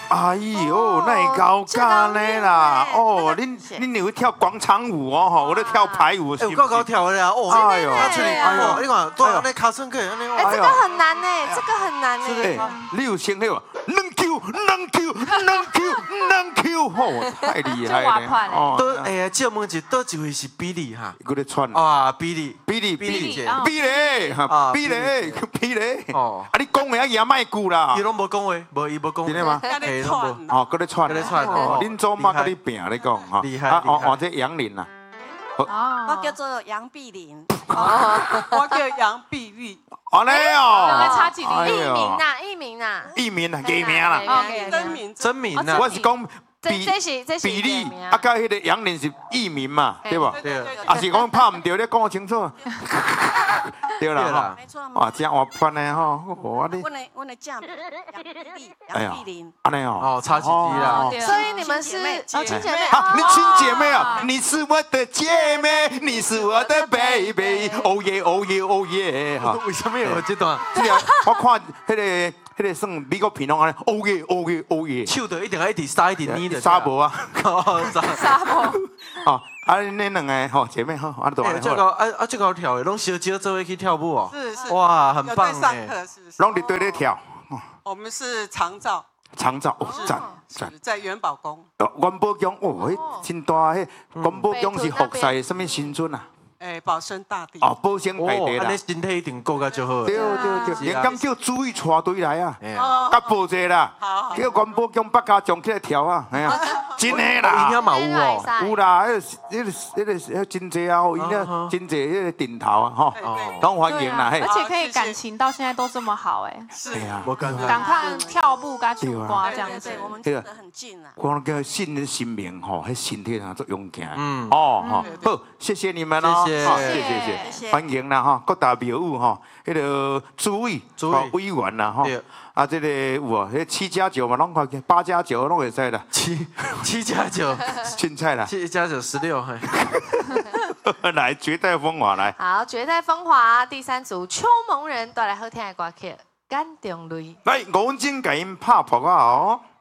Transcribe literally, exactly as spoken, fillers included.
哎呦，那会高干呢啦！哦，恁恁有跳广场舞哦吼，我咧跳排舞。 哎，有够高跳的啊！哦， 哎呦， 他出去，哎呦，你看，多那卡森克， 哎，这个很难呢，这个很难呢。 哎，你有先迄个能 Q 能 Q 能 Q 能 Q， 吼，太厉害了！ 哦，都哎，借问一，倒一位是比利哈？ 佢咧穿啊，比利， 比利， 比利姐， 比利，哈，比利，比利。哦，啊，你讲话啊赢卖句啦。 伊拢无讲话，无伊无讲。 真的吗？ 哎，拢无。 哦，搁咧串， 搁咧串。 哦，恁祖妈跟你拼，你讲哈。 厉害， 啊，哦哦，这杨林呐。 哦，我叫做杨碧玲。 哦，我叫杨碧丽。 哦嘞哦， 差几年？艺名呐，艺名呐， 艺名啊，艺名啦。 真名， 真名呐。 我是讲。 比这是这是比利啊，甲迄个杨林是艺名嘛，对吧？ 对。 啊是讲拍唔对，你讲清楚。对啦哈。 没错。 哇，真活泼呢吼，我你。 我的我的酱杨碧丽，杨碧玲。 安尼哦。 哦，差几滴啦。 所以你们是哦亲姐妹。 啊，你亲姐妹啊，你是我的姐妹，你是我的 baby， 哦耶哦耶哦耶哈。 为什么有这段？ 我看迄个。迄个算美国片拢安尼，哦耶哦耶哦耶， 手就一定要一直撒一直捏的。 沙无啊， 沙无。 哦，啊，恁两个吼姐妹吼，啊都安尼。 这个啊啊，这个跳的，拢小姐做伙去跳舞哦。 是是。 哇，很棒哎。 拢伫对咧跳。 我们是长照。 长照哦，赞赞。在元宝宫。 元宝宫哦，迄真大，迄元宝宫是服侍什么新村啊？ 诶，保生大帝哦，保生大帝啦， 安尼身体一定够甲就好。 对对对，连刚叫注意带队来啊，甲报者啦，叫元宝宫北家将起来跳啊，哎呀，真诶啦， 影嘛有哦， 有啦，迄个、迄个、迄个真济啊，因了真济迄个顶头啊，吼，拢欢迎啦，嘿。 而且可以感情到现在都这么好，哎。 是啊， 我感觉。 赶快跳步，甲唱歌这样子， 我们走得很近啊。 我叫信的新名吼，迄身体上做勇敢，嗯，哦，好，好，谢谢你们哦， 谢谢谢。欢迎啦哈，各大庙宇哈，迄个主委、委员啦哈，啊，这个有哦，迄七加九嘛，拢看见八加九拢会使啦， 七七加九， 凊彩啦， 七加九十六， 来绝代风华来， 好，绝代风华第三组秋蒙人带来好听的歌曲《感动泪》， 来，吴金给因拍谱啊哦。